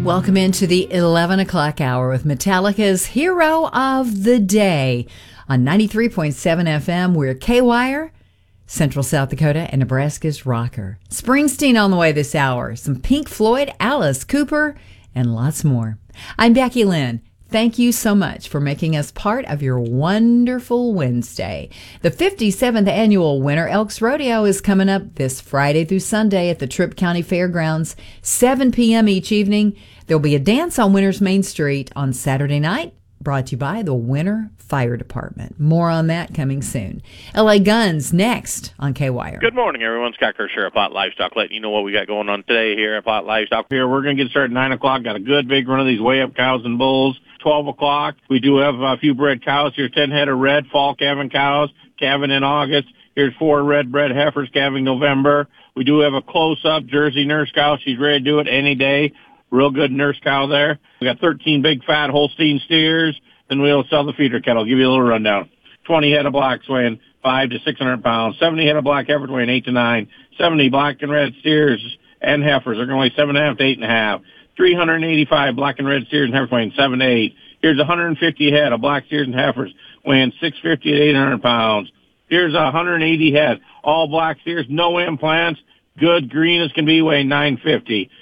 Welcome into the 11 o'clock hour with Metallica's Hero of the Day on 93.7 FM. We're K-Wire, Central South Dakota, and Nebraska's rocker. Springsteen on the way this hour. Some Pink Floyd, Alice Cooper, and lots more. I'm Becky Lynn. Thank you so much for making us part of your wonderful Wednesday. The 57th annual Winter Elks Rodeo is coming up this Friday through Sunday at the Tripp County Fairgrounds, 7 p.m. each evening. There'll be a dance on Winter's Main Street on Saturday night, brought to you by the Winter Fire Department. More on that coming soon. LA Guns next on K-Wire. Good morning, everyone. Scott Kershaw at Plott Livestock, letting you know what we got going on today here at Plott Livestock. Here, we're going to get started at 9 o'clock. Got a good big run of these way-up cows and bulls. 12 o'clock, we do have a few bred cows. Here's 10 head of red fall calving cows, calving in August. Here's 4 red bred heifers calving November. We do have a close-up Jersey nurse cow. She's ready to do it any day. Real good nurse cow there. We got 13 big fat Holstein steers. Then we'll sell the feeder cattle. I'll give you a little rundown. 20 head of blacks weighing 500 to 600 pounds. 70 head of black heifers weighing 8 to 9. 70 black and red steers and heifers are going to weigh 7.5 to 8.5. 385 black and red steers and heifers weighing 7 to 8. Here's 150 head of black steers and heifers weighing 650 to 800 pounds. Here's 180 head, all black steers, no implants, good green as can be, weighing 950.